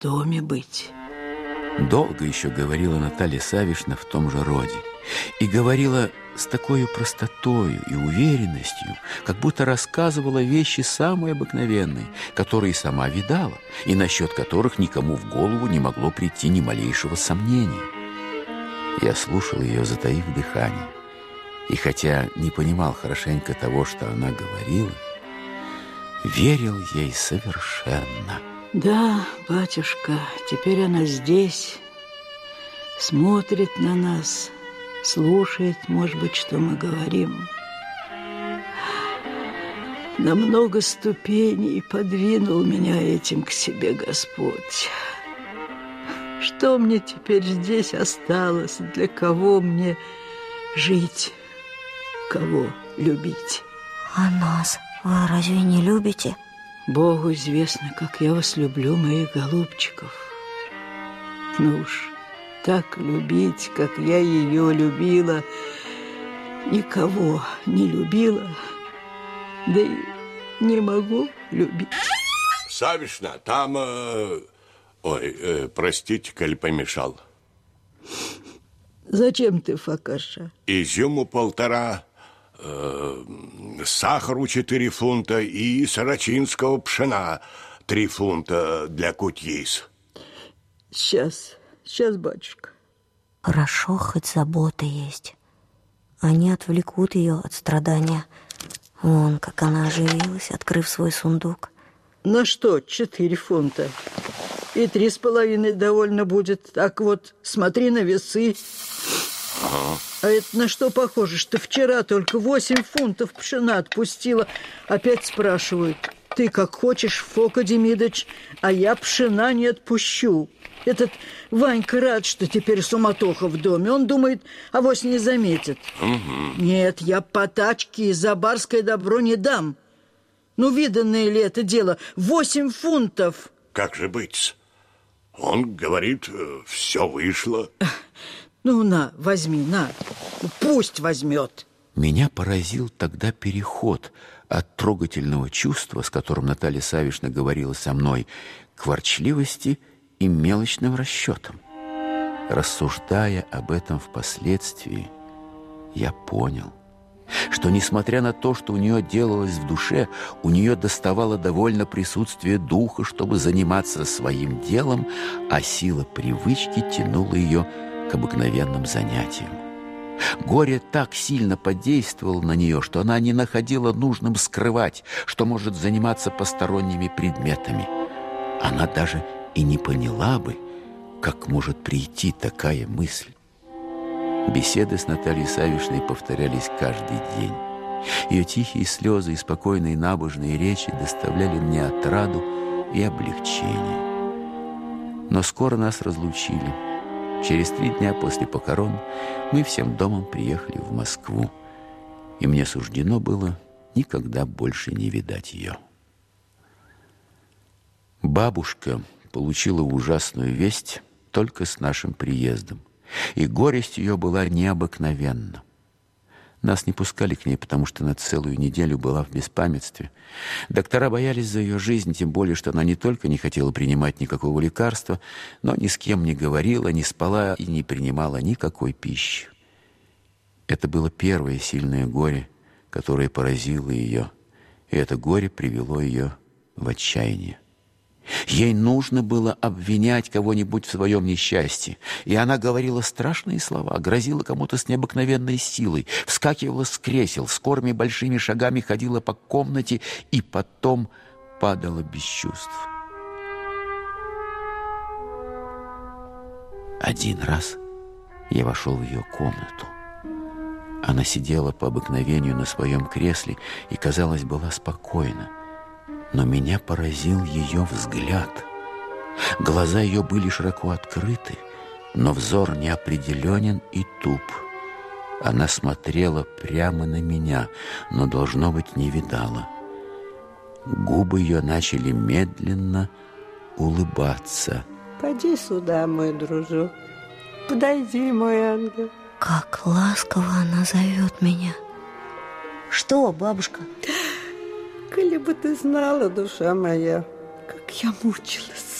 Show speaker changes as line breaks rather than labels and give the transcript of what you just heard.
доме быть.
Долго еще говорила Наталья Савишна в том же роде. И говорила с такой простотою и уверенностью, как будто рассказывала вещи самые обыкновенные, которые сама видала, и насчет которых никому в голову не могло прийти ни малейшего сомнения. Я слушал ее, затаив дыхание, и хотя не понимал хорошенько того, что она говорила, верил ей совершенно.
Да, батюшка, теперь она здесь, смотрит на нас, слушает, может быть, что мы говорим. На много ступеней подвинул меня этим к себе Господь. Что мне теперь здесь осталось? Для кого мне жить? Кого любить?
А нас вы разве не любите?
Богу известно, как я вас люблю, моих голубчиков. Ну уж, так любить, как я ее любила, никого не любила, да и не могу любить.
Савишна, там... простите, коли помешал.
Зачем ты, Факаша?
Изюму 1,5, сахару 4 фунта и сарачинского пшена 3 фунта для кутьис.
Сейчас, батюшка.
Хорошо, хоть забота есть. Они отвлекут ее от страдания. Вон, как она оживилась, открыв свой сундук.
На что 4 фунта? И 3,5 довольно будет. Так вот, смотри на весы. А это на что похоже, что вчера только 8 фунтов пшена отпустила? Опять спрашивают. Ты как хочешь, Фока Демидович, а я пшена не отпущу. Этот Ванька рад, что теперь суматоха в доме. Он думает, авось не заметит. Нет, я по тачке за барское добро не дам. Ну, виданное ли это дело? 8 фунтов.
Как же быть? Он говорит, все вышло.
Ну, на, возьми, на. Пусть возьмет.
Меня поразил тогда переход от трогательного чувства, с которым Наталья Савишна говорила со мной, к ворчливости и мелочным расчетам. Рассуждая об этом впоследствии, я понял, что, несмотря на то, что у нее делалось в душе, у нее доставало довольно присутствие духа, чтобы заниматься своим делом, а сила привычки тянула ее к обыкновенным занятиям. Горе так сильно подействовало на нее, что она не находила нужным скрывать, что может заниматься посторонними предметами. Она даже и не поняла бы, как может прийти такая мысль. Беседы с Натальей Савишной повторялись каждый день. Ее тихие слезы и спокойные набожные речи доставляли мне отраду и облегчение. Но скоро нас разлучили. Через 3 дня после похорон мы всем домом приехали в Москву, и мне суждено было никогда больше не видать ее. Бабушка получила ужасную весть только с нашим приездом, и горесть ее была необыкновенна. Нас не пускали к ней, потому что она целую неделю была в беспамятстве. Доктора боялись за ее жизнь, тем более, что она не только не хотела принимать никакого лекарства, но ни с кем не говорила, не спала и не принимала никакой пищи. Это было первое сильное горе, которое поразило ее, и это горе привело ее в отчаяние. Ей нужно было обвинять кого-нибудь в своем несчастье, и она говорила страшные слова, грозила кому-то с необыкновенной силой, вскакивала с кресел, скорыми большими шагами ходила по комнате и потом падала без чувств. Один раз я вошел в ее комнату. Она сидела по обыкновению на своем кресле и, казалось, была спокойна. Но меня поразил ее взгляд. Глаза ее были широко открыты, но взор неопределенен и туп. Она смотрела прямо на меня, но, должно быть, не видала. Губы ее начали медленно улыбаться.
Поди сюда, мой дружок. Подойди, мой ангел.
Как ласково она зовет меня. Что, бабушка?
Коли бы ты знала, душа моя, как я мучилась.